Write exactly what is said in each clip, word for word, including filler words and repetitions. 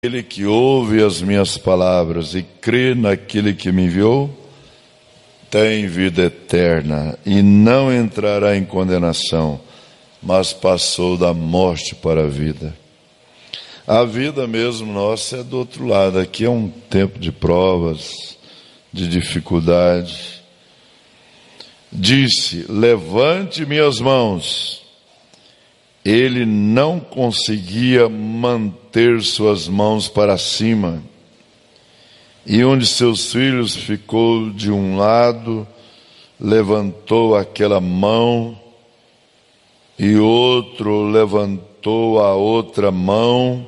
Aquele que ouve as minhas palavras e crê naquele que me enviou, tem vida eterna e não entrará em condenação, mas passou da morte para a vida. A vida mesmo nossa é do outro lado. Aqui é um tempo de provas, de dificuldade. Disse: levante minhas mãos. Ele não conseguia manter suas mãos para cima. E um de seus filhos ficou de um lado, levantou aquela mão, e outro levantou a outra mão.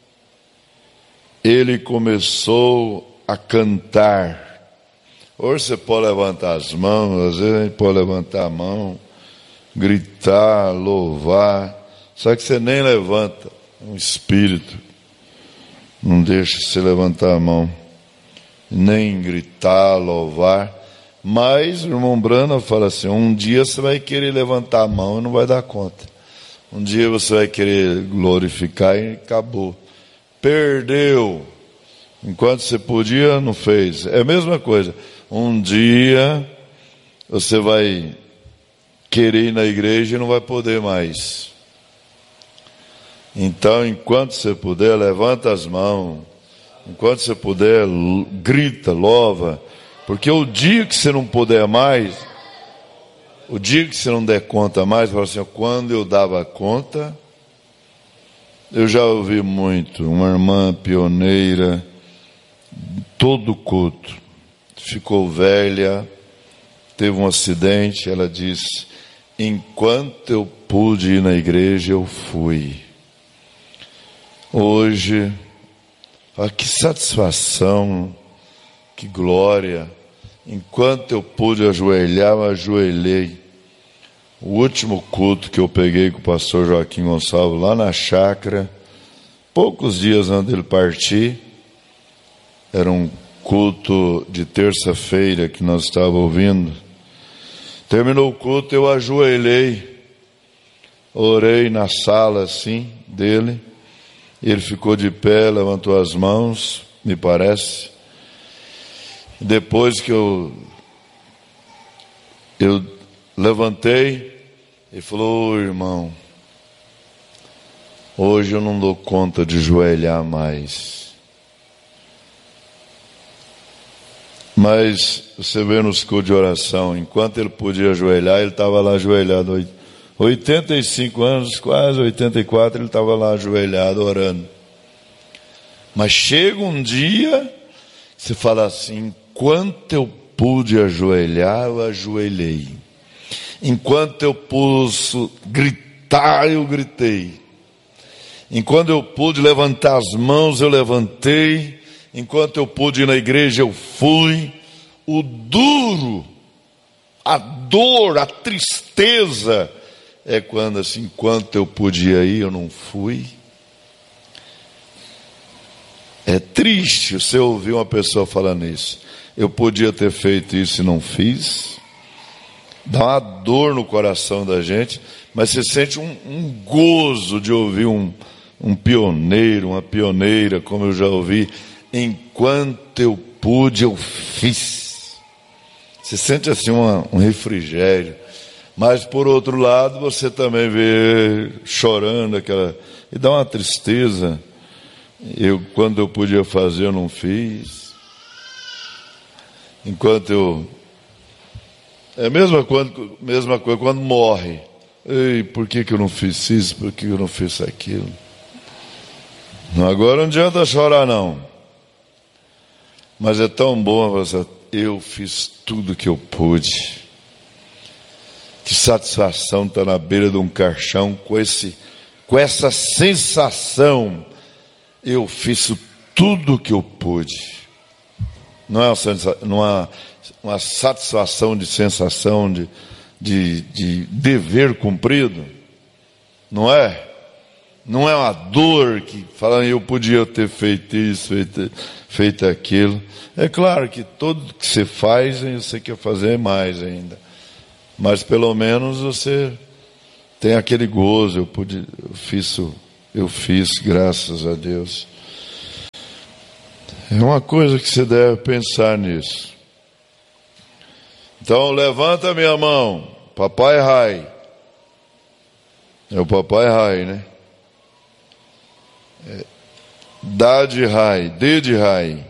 Ele começou a cantar. Hoje você pode levantar as mãos, às vezes a gente pode levantar a mão, gritar, louvar. Só que você nem levanta, um espírito não deixa você levantar a mão, nem gritar, louvar. Mas o irmão Brana fala assim: um dia você vai querer levantar a mão e não vai dar conta. Um dia você vai querer glorificar e acabou. Perdeu. Enquanto você podia, não fez. É a mesma coisa. Um dia você vai querer ir na igreja e não vai poder mais. Então, enquanto você puder, levanta as mãos. Enquanto você puder, grita, louva. Porque o dia que você não puder mais, o dia que você não der conta mais, fala assim: quando eu dava conta, eu já ouvi muito. Uma irmã pioneira, todo culto, ficou velha, teve um acidente. Ela disse: enquanto eu pude ir na igreja, eu fui. Hoje, ah, que satisfação, que glória. Enquanto eu pude ajoelhar, eu ajoelhei. O último culto que eu peguei com o pastor Joaquim Gonçalves, lá na chácara, poucos dias antes dele partir, era um culto de terça-feira que nós estávamos ouvindo. Terminou o culto, eu ajoelhei, orei na sala assim dele. Ele ficou de pé, levantou as mãos, me parece. Depois que eu, eu levantei, ele falou: ô irmão, hoje eu não dou conta de ajoelhar mais. Mas você vê nos cultos de oração, enquanto ele podia ajoelhar, ele estava lá ajoelhado. oitenta e cinco anos, quase oitenta e quatro, ele estava lá ajoelhado, orando. Mas chega um dia, você fala assim: enquanto eu pude ajoelhar, eu ajoelhei. Enquanto eu pude gritar, eu gritei. Enquanto eu pude levantar as mãos, eu levantei. Enquanto eu pude ir na igreja, eu fui. O duro, a dor, a tristeza é quando assim, enquanto eu podia ir, eu não fui. É triste você ouvir uma pessoa falando isso. Eu podia ter feito isso e não fiz. Dá uma dor no coração da gente, mas você sente um, um gozo de ouvir um, um pioneiro, uma pioneira, como eu já ouvi. Enquanto eu pude, eu fiz. Você sente assim uma, um refrigério. Mas por outro lado, você também vê chorando aquela, e dá uma tristeza. Eu, quando eu podia fazer, eu não fiz. Enquanto eu... É a mesma coisa, mesma coisa quando morre. Ei, por que que eu não fiz isso? Por que eu não fiz aquilo? Agora não adianta chorar, não. Mas é tão bom, eu fiz tudo que eu pude. Que satisfação estar na beira de um caixão com, esse, com essa sensação. Eu fiz tudo o que eu pude. Não é uma, não é uma satisfação de sensação de, de, de dever cumprido? Não é? Não é uma dor que fala: eu podia ter feito isso, feito, feito aquilo. É claro que tudo que você faz, você quer fazer mais ainda. Mas pelo menos você tem aquele gozo. Eu, pude, eu, fiz, eu fiz, graças a Deus. É uma coisa que você deve pensar nisso. Então, levanta minha mão, papai Rai. É o papai Rai, né? É, dá de Rai, dê de Rai.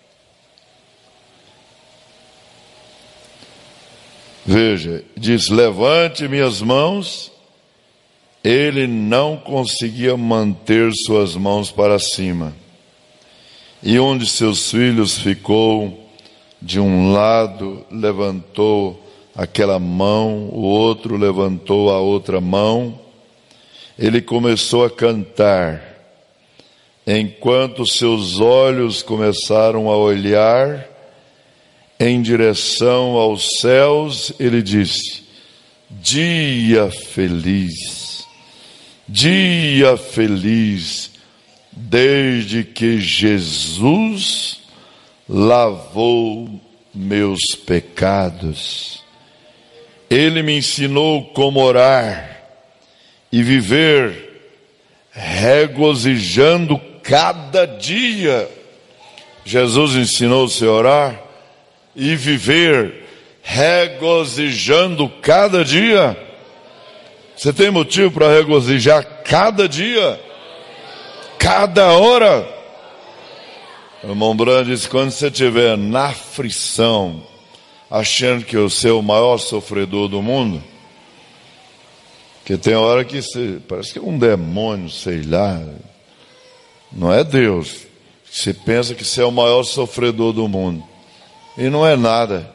Veja, diz, levante minhas mãos. Ele não conseguia manter suas mãos para cima. E um de seus filhos ficou de um lado, levantou aquela mão, o outro levantou a outra mão. Ele começou a cantar. Enquanto seus olhos começaram a olhar em direção aos céus, ele disse, dia feliz, dia feliz, desde que Jesus lavou meus pecados. Ele me ensinou como orar e viver regozijando cada dia. Jesus ensinou-se a orar e viver regozijando cada dia. Você tem motivo para regozijar cada dia? Cada hora? O irmão Brando disse, quando você estiver na aflição, achando que você é o maior sofredor do mundo, que tem hora que você, parece que é um demônio, sei lá, não é Deus. Você pensa que você é o maior sofredor do mundo, e não é nada.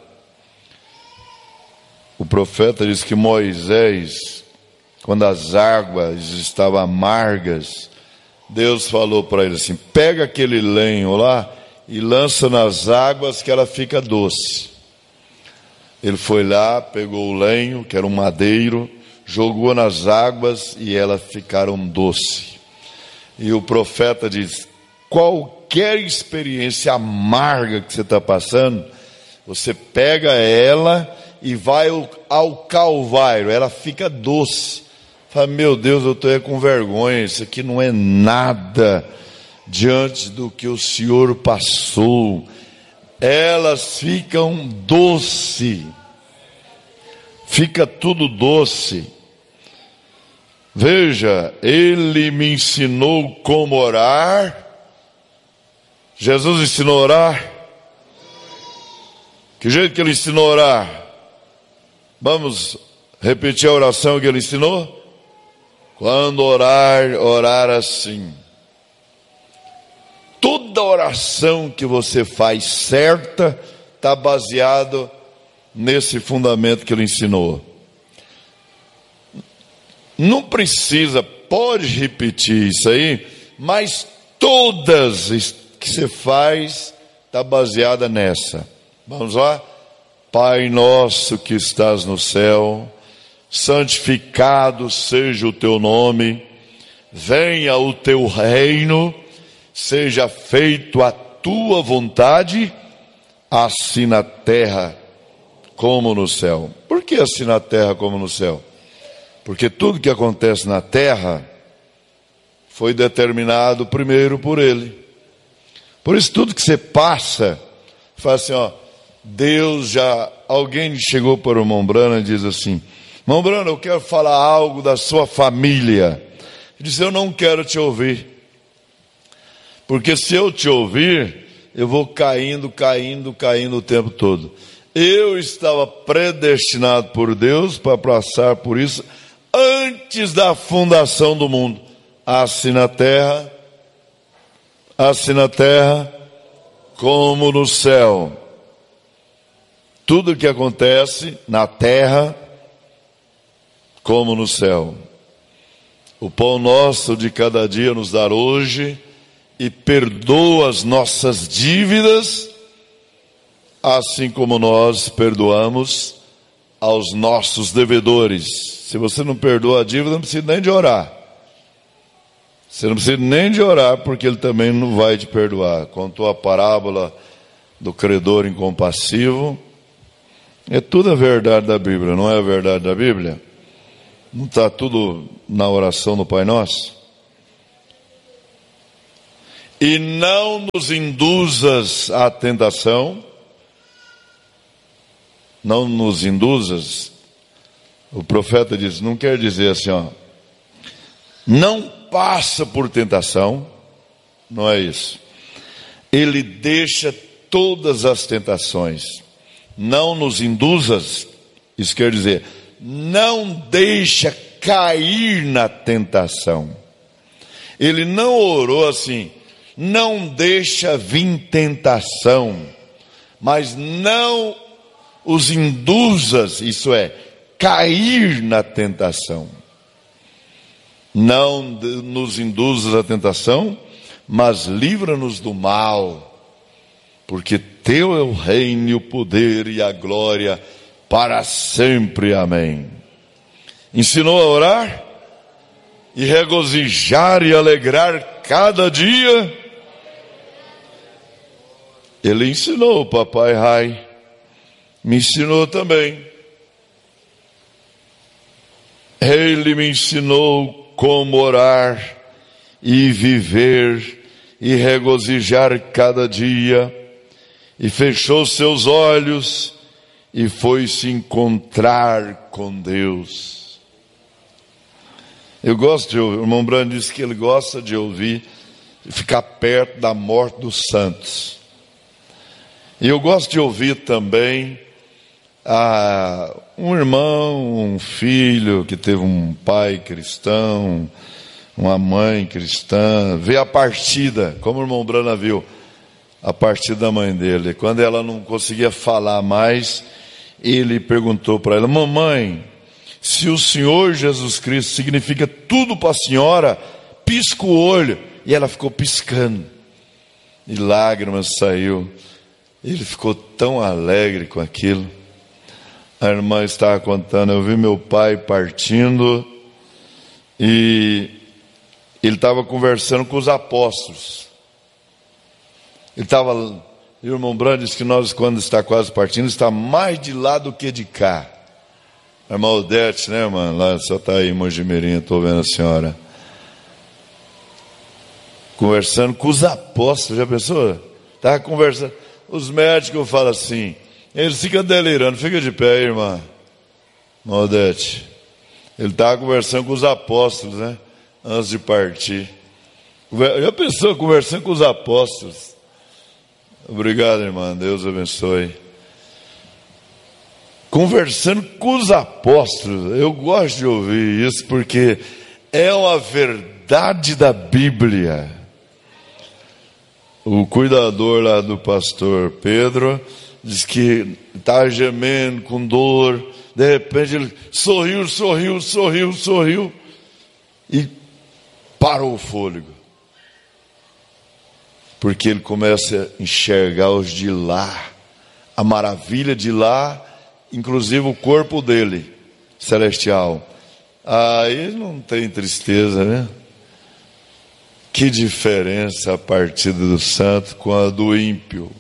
O profeta diz que Moisés, quando as águas estavam amargas, Deus falou para ele assim, pega aquele lenho lá e lança nas águas que ela fica doce. Ele foi lá, pegou o lenho, que era um madeiro, jogou nas águas e elas ficaram doce. E o profeta diz, qualquer experiência amarga que você está passando, você pega ela e vai ao, ao Calvário, ela fica doce. Fala, meu Deus, eu estou com vergonha, isso aqui não é nada diante do que o Senhor passou. Elas ficam doce, fica tudo doce. Veja, ele me ensinou como orar. Jesus ensinou a orar. Que jeito que ele ensinou a orar? Vamos repetir a oração que ele ensinou? Quando orar, orar assim. Toda oração que você faz certa está baseado nesse fundamento que ele ensinou. Não precisa, pode repetir isso aí, mas todas que você faz está baseada nessa. Vamos lá? Pai nosso que estás no céu, santificado seja o teu nome, venha o teu reino, seja feito a tua vontade, assim na terra como no céu. Por que assim na terra como no céu? Porque tudo que acontece na terra foi determinado primeiro por ele. Por isso tudo que você passa, fala assim, ó, Deus já, alguém chegou para o irmão Brana e diz assim, irmão Brana, eu quero falar algo da sua família. Ele disse, eu não quero te ouvir. Porque se eu te ouvir, eu vou caindo, caindo, caindo o tempo todo. Eu estava predestinado por Deus para passar por isso antes da fundação do mundo. Assim na terra, assim na terra, como no céu. Tudo que acontece na terra, como no céu. O pão nosso de cada dia nos dar hoje, e perdoa as nossas dívidas, assim como nós perdoamos aos nossos devedores. Se você não perdoa a dívida, não precisa nem de orar. Você não precisa nem de orar, porque ele também não vai te perdoar. Contou a parábola do credor incompassivo. É tudo a verdade da Bíblia, não é a verdade da Bíblia? Não está tudo na oração do Pai Nosso? e não nos induzas à tentação. Não nos induzas. O profeta diz, não quer dizer assim, ó, não passa por tentação, não é isso. Ele deixa todas as tentações. Não nos induzas, isso quer dizer, não deixa cair na tentação. Ele não orou assim, não deixa vir tentação, mas não os induzas, isso é, cair na tentação. Não nos induzas à tentação, mas livra-nos do mal, porque teu é o reino, e o poder e a glória para sempre. Amém. Ensinou a orar e regozijar e alegrar cada dia. Ele ensinou, o papai Rai me ensinou também. Ele me ensinou como orar e viver e regozijar cada dia, e fechou seus olhos e foi se encontrar com Deus. Eu gosto de ouvir, o irmão Brando disse que ele gosta de ouvir, ficar perto da morte dos santos. E eu gosto de ouvir também ah, um irmão, um filho que teve um pai cristão, uma mãe cristã, ver a partida, como o irmão Brana viu, a partida da mãe dele. Quando ela não conseguia falar mais, ele perguntou para ela, mamãe, se o Senhor Jesus Cristo significa tudo para a senhora, pisca o olho. E ela ficou piscando, e lágrimas saiu. Ele ficou tão alegre com aquilo. A irmã estava contando, eu vi meu pai partindo, e ele estava conversando com os apóstolos. Ele estava, o irmão Brando disse que nós, quando está quase partindo, está mais de lá do que de cá. A irmã Odete, né, irmã? Lá só está aí em Mojimirim, estou vendo a senhora. Conversando com os apóstolos, já pensou? Estava conversando. Os médicos falam assim, eles ficam delirando, fica de pé aí, irmã. Irmã Odete. Ele estava conversando com os apóstolos, né? Antes de partir. Já pensou, conversando com os apóstolos? Obrigado, irmã, Deus abençoe. Conversando com os apóstolos, eu gosto de ouvir isso, porque é uma verdade da Bíblia. O cuidador lá do pastor Pedro diz que está gemendo com dor, de repente ele sorriu, sorriu, sorriu, sorriu, e parou o fôlego, porque ele começa a enxergar os de lá, a maravilha de lá, inclusive o corpo dele, celestial. Aí não tem tristeza, né? Que diferença a partida do santo com a do ímpio.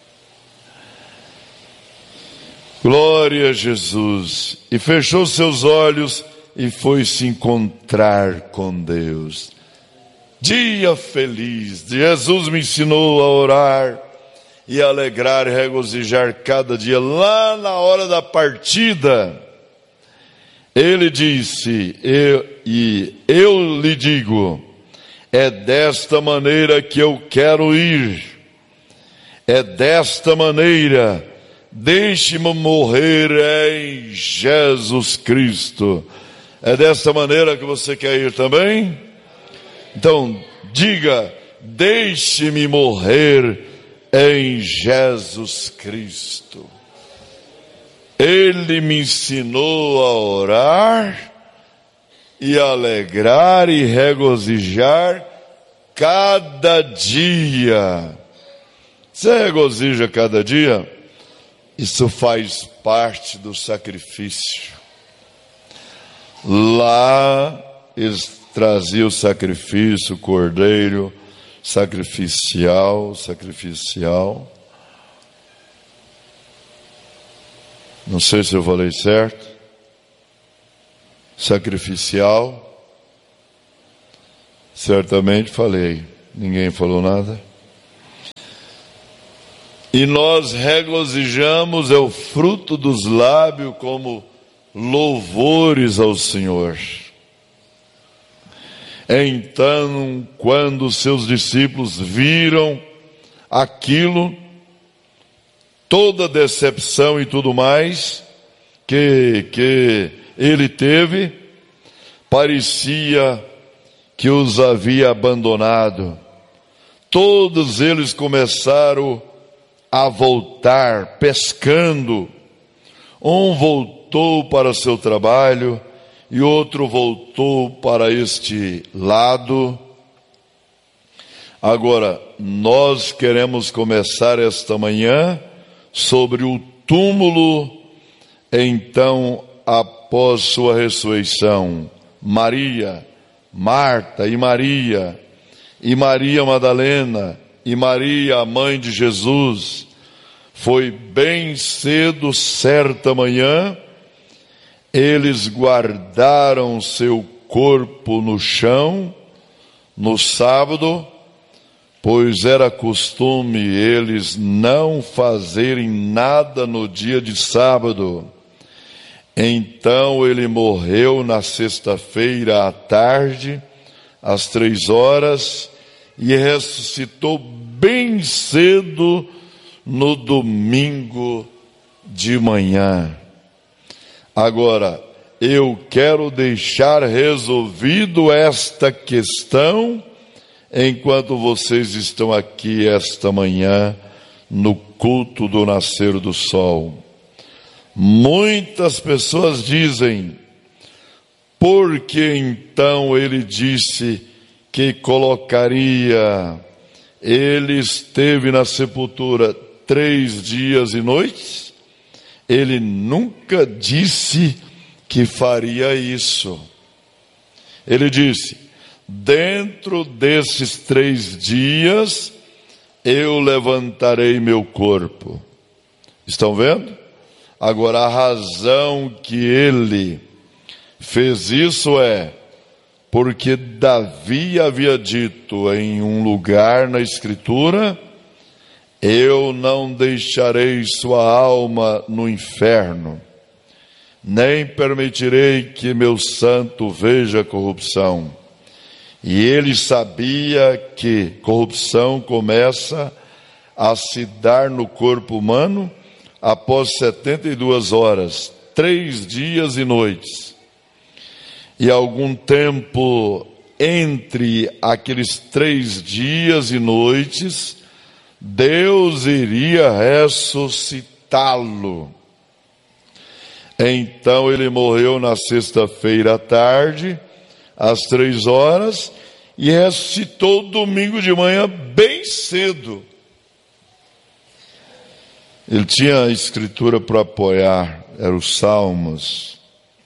Glória a Jesus. E fechou seus olhos e foi se encontrar com Deus. Dia feliz. Jesus me ensinou a orar e alegrar e regozijar cada dia. Lá na hora da partida, ele disse, eu, e eu lhe digo, é desta maneira que eu quero ir, é desta maneira, deixe-me morrer em Jesus Cristo. É desta maneira que você quer ir também? Então, diga, deixe-me morrer em Jesus Cristo. Ele me ensinou a orar e alegrar e regozijar cada dia. Você regozija cada dia? Isso faz parte do sacrifício. Lá eles traziam o sacrifício, o cordeiro sacrificial, sacrificial. Não sei se eu falei certo. Sacrificial. Certamente falei. Ninguém falou nada. E nós regozijamos, é o fruto dos lábios, como louvores ao Senhor. Então, quando seus discípulos viram aquilo, toda decepção e tudo mais que, que ele teve, parecia que os havia abandonado. Todos eles começaram a voltar, pescando. Um voltou para seu trabalho e outro voltou para este lado. Agora, nós queremos começar esta manhã sobre o túmulo, então, após sua ressurreição. Maria, Marta e Maria, e Maria Madalena, e Maria, a mãe de Jesus. Foi bem cedo, certa manhã, eles guardaram seu corpo no chão, no sábado, pois era costume eles não fazerem nada no dia de sábado. Então ele morreu na sexta-feira à tarde, às três horas, e ressuscitou bem cedo no domingo de manhã. Agora, eu quero deixar resolvido esta questão enquanto vocês estão aqui esta manhã no culto do nascer do sol. Muitas pessoas dizem, por que então ele disse que colocaria, ele esteve na sepultura três dias e noites? Ele nunca disse que faria isso. Ele disse, dentro desses três dias, eu levantarei meu corpo. Estão vendo? Agora, a razão que ele fez isso é porque Davi havia dito em um lugar na Escritura, eu não deixarei sua alma no inferno, nem permitirei que meu santo veja corrupção. E ele sabia que corrupção começa a se dar no corpo humano após setenta e duas horas, três dias e noites. E algum tempo entre aqueles três dias e noites, Deus iria ressuscitá-lo. Então ele morreu na sexta-feira à tarde, às três horas, e ressuscitou domingo de manhã bem cedo. Ele tinha a escritura para apoiar, eram os Salmos.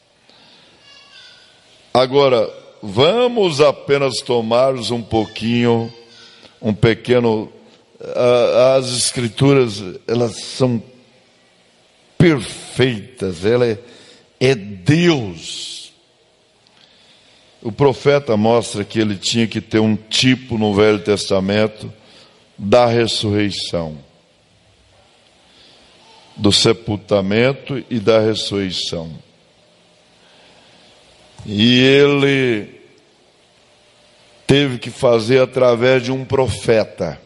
Agora, vamos apenas tomarmos um pouquinho, um pequeno... As escrituras, elas são perfeitas, ela é, é Deus. O profeta mostra que ele tinha que ter um tipo no Velho Testamento da ressurreição, do sepultamento e da ressurreição. E ele teve que fazer através de um profeta.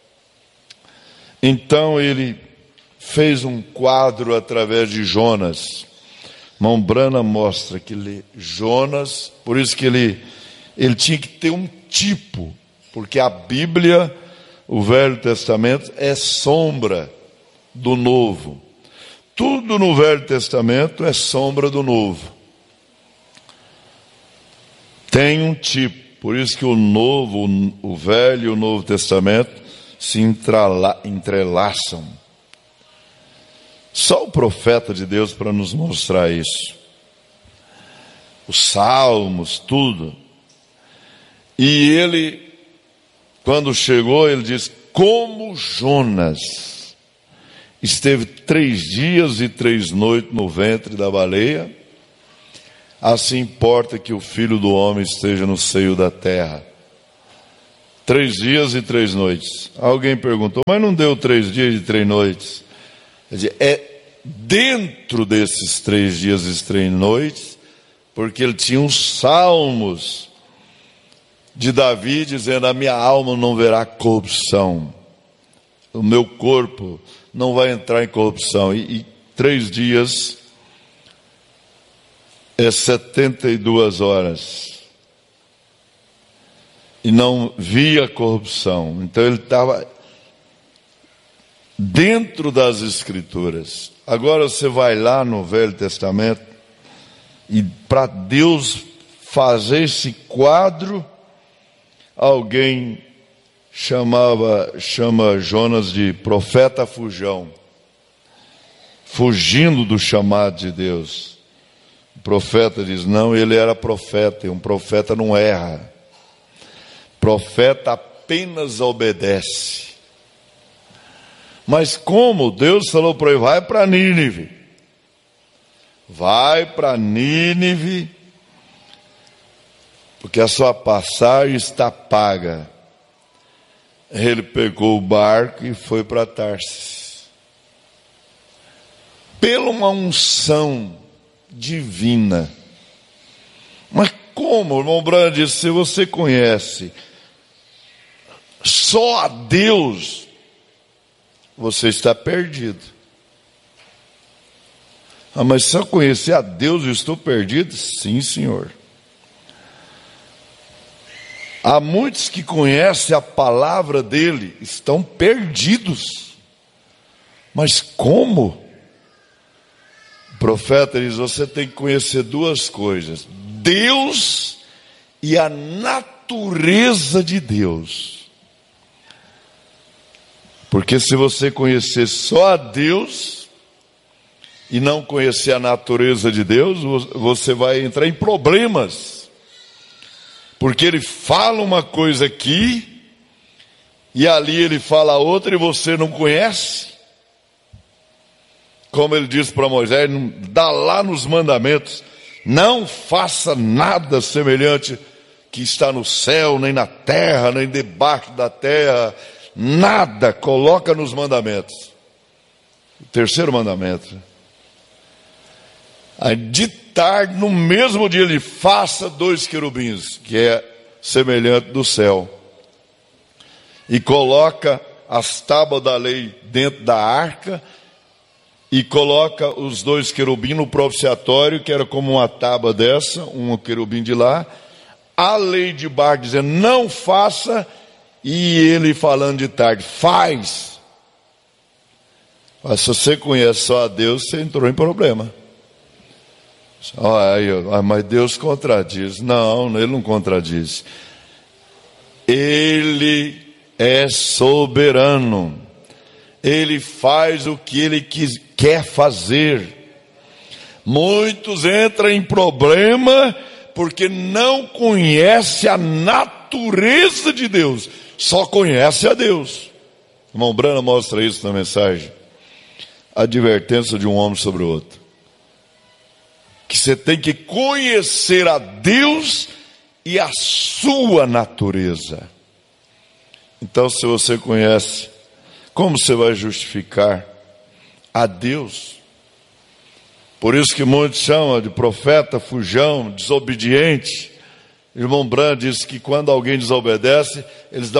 Então ele fez um quadro através de Jonas. Irmão Brana mostra que ele, Jonas, por isso que ele, ele tinha que ter um tipo, porque a Bíblia, o Velho Testamento, é sombra do Novo. Tudo no Velho Testamento é sombra do Novo. Tem um tipo, por isso que o Novo, o Velho e o Novo Testamento se entrelaçam. Só o profeta de Deus para nos mostrar isso. Os Salmos, tudo. E ele, quando chegou, ele diz, como Jonas esteve três dias e três noites no ventre da baleia, assim importa que o Filho do Homem esteja no seio da terra. Três dias e três noites. Alguém perguntou, mas não deu três dias e três noites? Quer dizer, é dentro desses três dias e três noites, porque ele tinha os salmos de Davi dizendo: a minha alma não verá corrupção, o meu corpo não vai entrar em corrupção. E, e três dias é setenta e duas horas. E não via corrupção. Então ele estava dentro das Escrituras. Agora você vai lá no Velho Testamento, e para Deus fazer esse quadro, alguém chamava, chama Jonas de profeta fujão, fugindo do chamado de Deus. O profeta diz: não, ele era profeta, e um profeta não erra. Profeta apenas obedece. Mas como Deus falou para ele: vai para Nínive, vai para Nínive, porque a sua passagem está paga. Ele pegou o barco e foi para Tarsis. Pela uma unção divina. Mas como, irmão Branham disse, se você conhece só a Deus, você está perdido. Ah, mas se eu conhecer a Deus, eu estou perdido? Sim, senhor. Há muitos que conhecem a palavra dele, estão perdidos. Mas como? O profeta diz: você tem que conhecer duas coisas: Deus e a natureza de Deus. Porque se você conhecer só a Deus e não conhecer a natureza de Deus, você vai entrar em problemas. Porque ele fala uma coisa aqui e ali ele fala outra e você não conhece. Como ele disse para Moisés, dá lá nos mandamentos: não faça nada semelhante que está no céu, nem na terra, nem debaixo da terra. Nada, coloca nos mandamentos. O terceiro mandamento. Aí de tarde, no mesmo dia, ele faça dois querubins, que é semelhante do céu. E coloca as tábuas da lei dentro da arca, e coloca os dois querubins no propiciatório, que era como uma tábua dessa, um querubim de lá. A lei de baixo dizendo: não faça. E ele falando de tarde: faz. Mas se você conhece só a Deus, você entrou em problema. Ah, mas Deus contradiz. Não, ele não contradiz. Ele é soberano. Ele faz o que ele quis, quer fazer. Muitos entram em problema porque não conhecem a natureza de Deus. Só conhece a Deus. O irmão Branham mostra isso na mensagem. A advertência de um homem sobre o outro. Que você tem que conhecer a Deus e a sua natureza. Então, se você conhece, como você vai justificar a Deus? Por isso que muitos chamam de profeta fujão, desobediente. O irmão Branham diz que quando alguém desobedece, eles dão